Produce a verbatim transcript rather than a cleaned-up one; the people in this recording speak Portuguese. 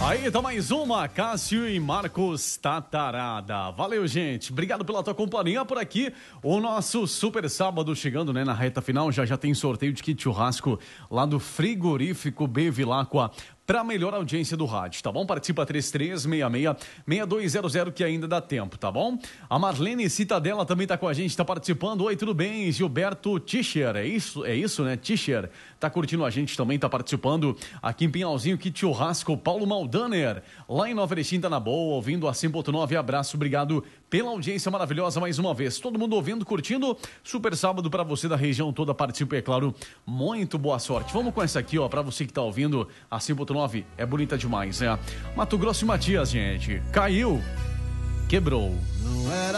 Aí tá mais uma, Cássio e Marcos Tatarada. Valeu, gente. Obrigado pela tua companhia por aqui. O nosso super sábado chegando, né, na reta final. Já já tem sorteio de kit churrasco lá do Frigorífico Bevilacqua para melhor audiência do rádio, tá bom? Participa três três seis seis, seis dois zero zero que ainda dá tempo, tá bom? A Marlene Citadela também tá com a gente, tá participando. Oi, tudo bem? Gilberto Tischer, é isso, é isso, né? Tischer tá curtindo a gente também, tá participando aqui em Pinhalzinho, kit churrasco. Paulo Maldaner, lá em Nova Erechim, tá na boa, ouvindo a cem ponto nove. Abraço, obrigado pela audiência maravilhosa mais uma vez. Todo mundo ouvindo, curtindo. Super sábado para você da região toda. Participe, é claro. Muito boa sorte. Vamos com essa aqui, ó, para você que tá ouvindo a cem ponto nove. É bonita demais, é. Mato Grosso e Matias, gente. Caiu, quebrou. Não era